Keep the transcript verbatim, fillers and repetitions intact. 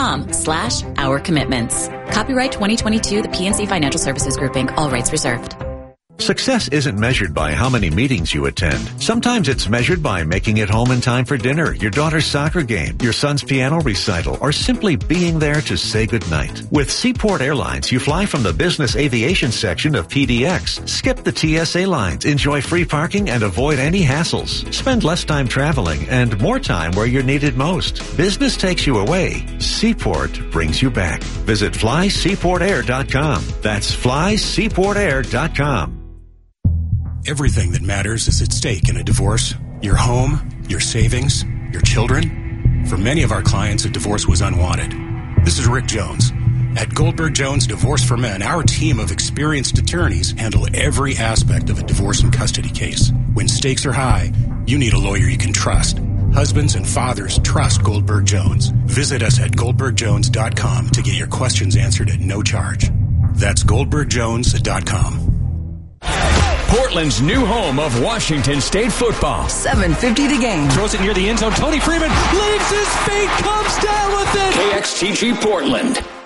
com slash our commitments. Copyright twenty twenty-two, the P N C Financial Services Group, Incorporated. All rights reserved. Success isn't measured by how many meetings you attend. Sometimes it's measured by making it home in time for dinner, your daughter's soccer game, your son's piano recital, or simply being there to say goodnight. With Seaport Airlines, you fly from the business aviation section of P D X. Skip the T S A lines, enjoy free parking, and avoid any hassles. Spend less time traveling and more time where you're needed most. Business takes you away. Seaport brings you back. Visit fly seaport air dot com. That's fly seaport air dot com. Everything that matters is at stake in a divorce. Your home, your savings, your children. For many of our clients, a divorce was unwanted. This is Rick Jones. At Goldberg Jones Divorce for Men, our team of experienced attorneys handle every aspect of a divorce and custody case. When stakes are high, you need a lawyer you can trust. Husbands and fathers trust Goldberg Jones. Visit us at goldberg jones dot com to get your questions answered at no charge. That's goldberg jones dot com. Portland's new home of Washington State football. seven fifty the game. Throws it near the end zone. Tony Freeman leaves his feet, comes down with it. K X T G Portland.